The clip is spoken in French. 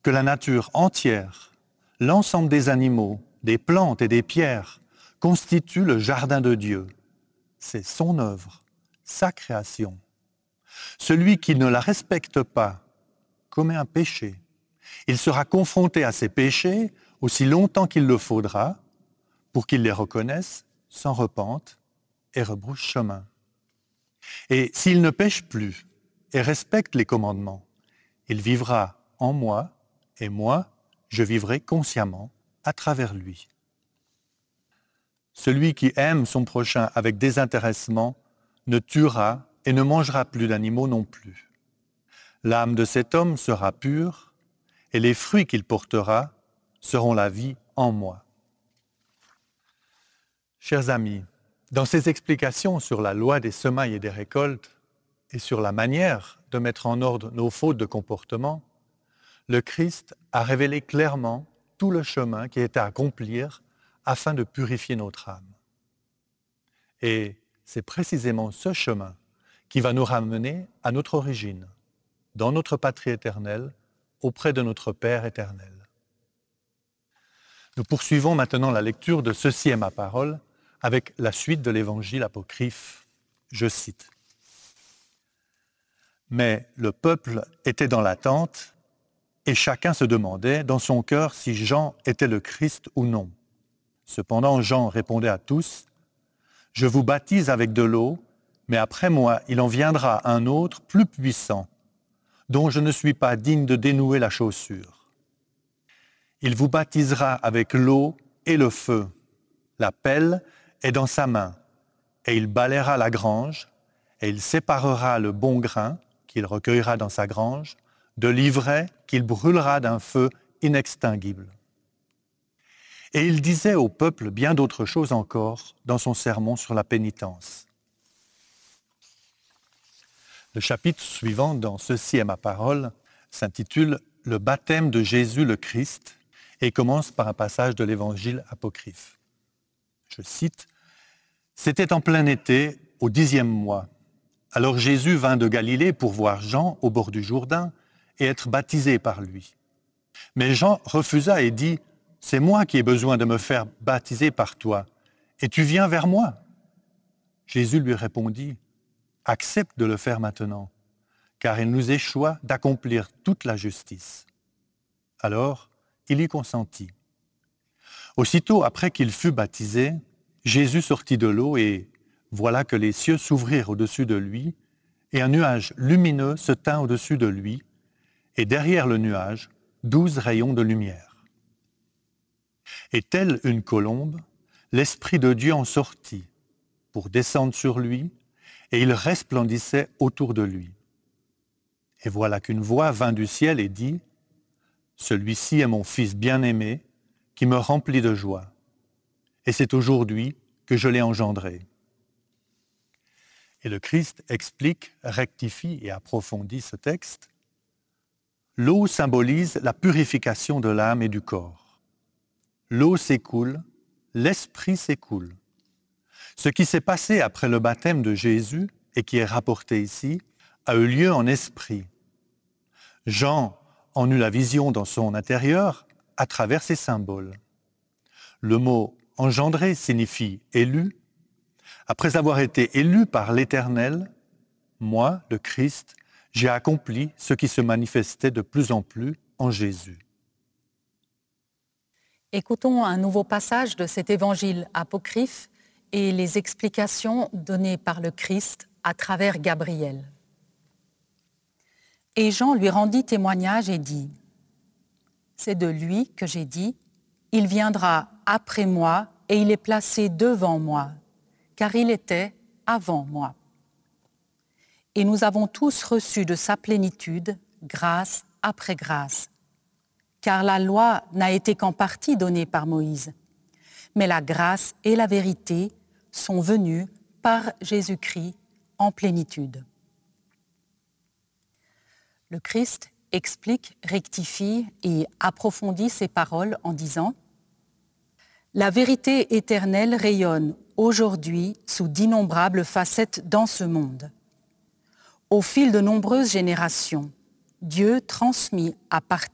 que la nature entière, l'ensemble des animaux, des plantes et des pierres constitue le jardin de Dieu. C'est son œuvre, sa création. Celui qui ne la respecte pas commet un péché. Il sera confronté à ses péchés aussi longtemps qu'il le faudra pour qu'il les reconnaisse, s'en repente et rebrousse chemin. Et s'il ne pêche plus et respecte les commandements, il vivra en moi et moi, je vivrai consciemment à travers lui. Celui qui aime son prochain avec désintéressement ne tuera et ne mangera plus d'animaux non plus. L'âme de cet homme sera pure et les fruits qu'il portera seront la vie en moi. Chers amis, dans ces explications sur la loi des semailles et des récoltes et sur la manière de mettre en ordre nos fautes de comportement, le Christ a révélé clairement tout le chemin qui est à accomplir afin de purifier notre âme. Et c'est précisément ce chemin qui va nous ramener à notre origine, dans notre patrie éternelle, auprès de notre Père éternel. Nous poursuivons maintenant la lecture de « Ceci est ma parole » avec la suite de l'évangile apocryphe. Je cite. « Mais le peuple était dans l'attente et chacun se demandait dans son cœur si Jean était le Christ ou non. Cependant, Jean répondait à tous, « Je vous baptise avec de l'eau, mais après moi, il en viendra un autre plus puissant, dont je ne suis pas digne de dénouer la chaussure. Il vous baptisera avec l'eau et le feu. La pelle est dans sa main, et il balayera la grange, et il séparera le bon grain qu'il recueillera dans sa grange, de l'ivraie qu'il brûlera d'un feu inextinguible. » Et il disait au peuple bien d'autres choses encore dans son sermon sur la pénitence. Le chapitre suivant dans « Ceci est ma parole » s'intitule « Le baptême de Jésus le Christ » et commence par un passage de l'évangile apocryphe. Je cite, « C'était en plein été, au 10e mois. Alors Jésus vint de Galilée pour voir Jean au bord du Jourdain et être baptisé par lui. Mais Jean refusa et dit, « C'est moi qui ai besoin de me faire baptiser par toi, et tu viens vers moi. » Jésus lui répondit, « Accepte de le faire maintenant, car il nous échoit d'accomplir toute la justice. » Alors, il y consentit. Aussitôt après qu'il fut baptisé, Jésus sortit de l'eau et voilà que les cieux s'ouvrirent au-dessus de lui et un nuage lumineux se tint au-dessus de lui et derrière le nuage, 12 rayons de lumière. Et telle une colombe, l'Esprit de Dieu en sortit pour descendre sur lui et il resplendissait autour de lui. Et voilà qu'une voix vint du ciel et dit, « Celui-ci est mon Fils bien-aimé, qui me remplit de joie. Et c'est aujourd'hui que je l'ai engendré. » Et le Christ explique, rectifie et approfondit ce texte. L'eau symbolise la purification de l'âme et du corps. L'eau s'écoule, l'esprit s'écoule. Ce qui s'est passé après le baptême de Jésus, et qui est rapporté ici, a eu lieu en esprit. Jean en eut la vision dans son intérieur à travers ces symboles. Le mot « engendré » signifie « élu ». Après avoir été élu par l'Éternel, moi, le Christ, j'ai accompli ce qui se manifestait de plus en plus en Jésus. Écoutons un nouveau passage de cet évangile apocryphe et les explications données par le Christ à travers Gabriel. Et Jean lui rendit témoignage et dit, « C'est de lui que j'ai dit, il viendra après moi et il est placé devant moi, car il était avant moi. Et nous avons tous reçu de sa plénitude, grâce après grâce. Car la loi n'a été qu'en partie donnée par Moïse, mais la grâce et la vérité sont venues par Jésus-Christ en plénitude. » Le Christ explique, rectifie et approfondit ses paroles en disant « La vérité éternelle rayonne aujourd'hui sous d'innombrables facettes dans ce monde. Au fil de nombreuses générations, Dieu transmit à partir